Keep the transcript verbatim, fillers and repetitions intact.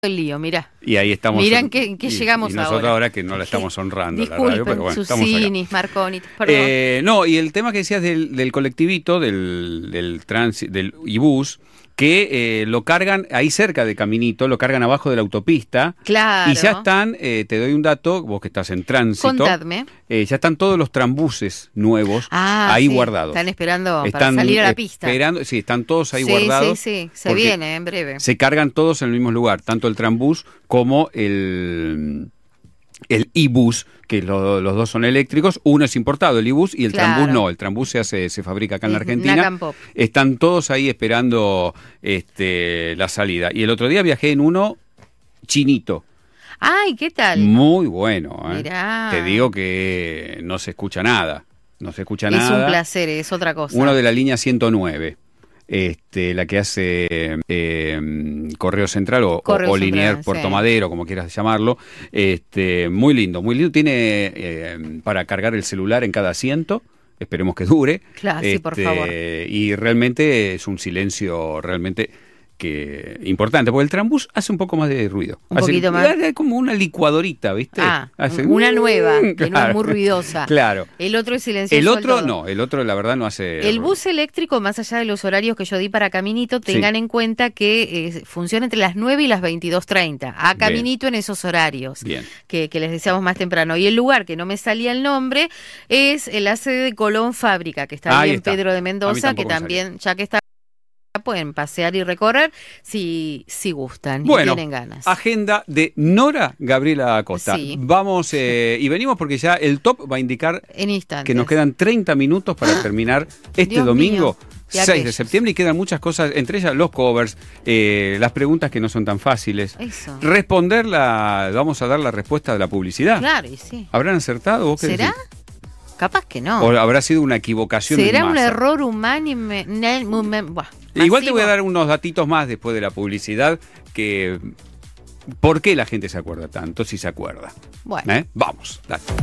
el lío, mirá. Y ahí estamos. Mirá en qué, en qué y, llegamos y nosotros ahora. ahora que no la estamos honrando Disculpen, la radio, pero bueno, estamos acá. Susini, Marconi, perdón. Eh, no, y el tema que decías del, del colectivito, del, del, transi, del ibús, que eh, lo cargan ahí cerca de Caminito, lo cargan abajo de la autopista. Claro. Y ya están, eh, te doy un dato, vos que estás en tránsito. Contadme. Eh, ya están todos los trambuses nuevos ah, ahí sí, guardados. Están esperando están para salir a la pista. Esperando, sí, están todos ahí sí, guardados. Sí, sí, se viene en breve. Se cargan todos en el mismo lugar, tanto el trambús como el... el ibús, que lo, los dos son eléctricos, uno es importado, el ibús, y el claro. trambús no, el trambús se hace, se fabrica acá en la Argentina. Nacampop. Están todos ahí esperando este, la salida. Y el otro día viajé en uno chinito. Ay, ¿qué tal? Muy bueno, ¿eh? Mirá. Te digo que no se escucha nada. No se escucha es nada. Es un placer, es otra cosa. Uno de la línea ciento nueve. Este, la que hace eh, Correo Central o, Correo o, o Linier Central, Puerto sí. Madero, como quieras llamarlo. Este, muy lindo, muy lindo. Tiene eh, para cargar el celular en cada asiento. Esperemos que dure. Claro, este, sí, por favor. Y realmente es un silencio realmente que importante, porque el trambús hace un poco más de ruido. Un hace, poquito más. Es como una licuadorita, ¿viste? Ah, hace, una nueva, claro, que no es muy ruidosa. Claro. El otro es silencioso. El otro todo. no, el otro la verdad no hace... El bus eléctrico, más allá de los horarios que yo di para Caminito, tengan sí. en cuenta que eh, funciona entre las nueve y las veintidós treinta. A Caminito Bien. En esos horarios Bien. Que, que les decíamos más temprano. Y el lugar que no me salía el nombre es la sede de Colón Fábrica, que está ahí, ahí en está. Pedro de Mendoza, que también, ya que está, pueden pasear y recorrer si, si gustan bueno, y tienen ganas. Agenda de Nora Gabriela Acosta. Sí. Vamos eh, y venimos porque ya el top va a indicar en instantes. Que nos quedan treinta minutos para terminar este Dios domingo. Mío. seis de septiembre y quedan muchas cosas, entre ellas los covers, eh, las preguntas que no son tan fáciles. Eso. Responder la, vamos a dar la respuesta de la publicidad. Claro, y sí. ¿Habrán acertado? ¿Vos qué ¿Será? decís? Capaz que no. ¿O habrá sido una equivocación? ¿Será en un masa? error humano? Y me, ne, me, buah, Igual te voy a dar unos datitos más después de la publicidad que... ¿Por qué la gente se acuerda tanto? Si se acuerda. Bueno. ¿Eh? Vamos, dale.